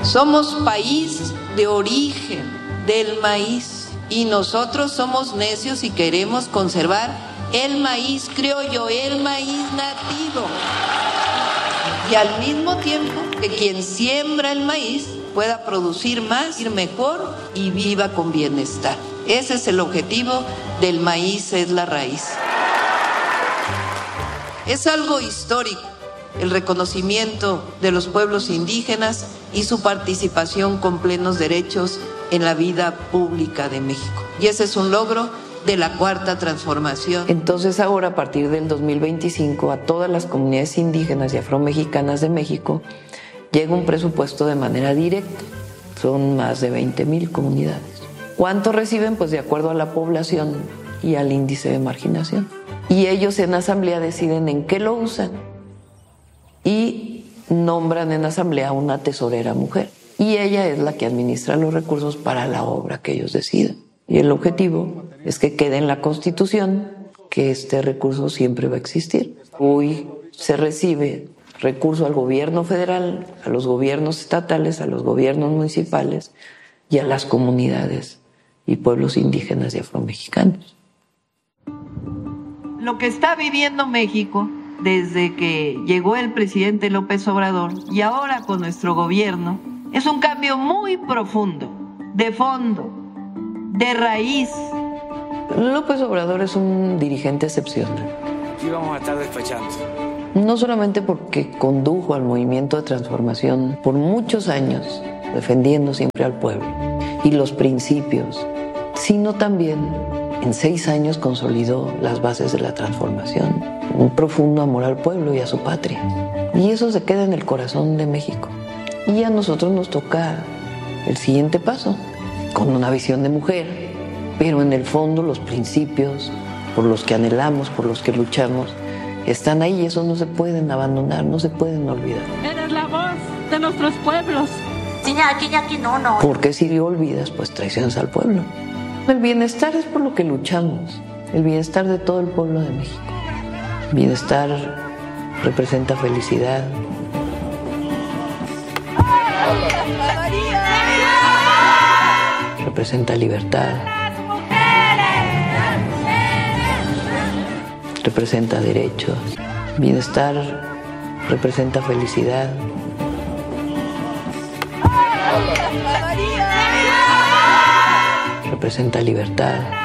Somos país de origen del maíz y nosotros somos necios y queremos conservar el maíz criollo, el maíz nativo. Y al mismo tiempo que quien siembra el maíz pueda producir más, ir mejor y viva con bienestar. Ese es el objetivo del maíz, es la raíz. Es algo histórico el reconocimiento de los pueblos indígenas y su participación con plenos derechos en la vida pública de México. Y ese es un logro de la Cuarta Transformación. Entonces ahora, a partir del 2025, a todas las comunidades indígenas y afromexicanas de México llega un presupuesto de manera directa. Son más de 20,000 comunidades. ¿Cuánto reciben? Pues de acuerdo a la población y al índice de marginación. Y ellos en asamblea deciden en qué lo usan y nombran en asamblea una tesorera mujer. Y ella es la que administra los recursos para la obra que ellos decidan. Y el objetivo es que quede en la Constitución que este recurso siempre va a existir. Hoy se recibe recurso al gobierno federal, a los gobiernos estatales, a los gobiernos municipales y a las comunidades y pueblos indígenas y afromexicanos. Lo que está viviendo México desde que llegó el presidente López Obrador y ahora con nuestro gobierno es un cambio muy profundo, de fondo, de raíz. López Obrador es un dirigente excepcional. Aquí vamos a estar despachando. No solamente porque condujo al movimiento de transformación por muchos años, defendiendo siempre al pueblo y los principios, sino también en 6 años consolidó las bases de la transformación, un profundo amor al pueblo y a su patria. Y eso se queda en el corazón de México. Y a nosotros nos toca el siguiente paso, con una visión de mujer, pero en el fondo los principios por los que anhelamos, por los que luchamos, están ahí y esos no se pueden abandonar, no se pueden olvidar. Eres la voz de nuestros pueblos. No. Porque si olvidas, pues traicionas al pueblo. El bienestar es por lo que luchamos, el bienestar de todo el pueblo de México. Bienestar representa felicidad. Representa libertad. Representa derechos. Bienestar representa felicidad. Representa libertad.